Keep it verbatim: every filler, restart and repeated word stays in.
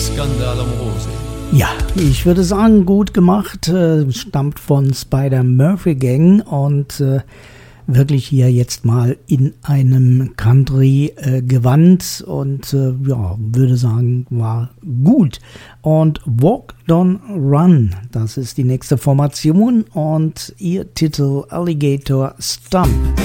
Skandal am Rosee. Ja, ich würde sagen, gut gemacht, äh, stammt von Spider-Murphy-Gang und äh, wirklich hier jetzt mal in einem Country-Gewand äh, und äh, ja, würde sagen, war gut. Und Walk, Don't Run, das ist die nächste Formation und ihr Titel Alligator Stump.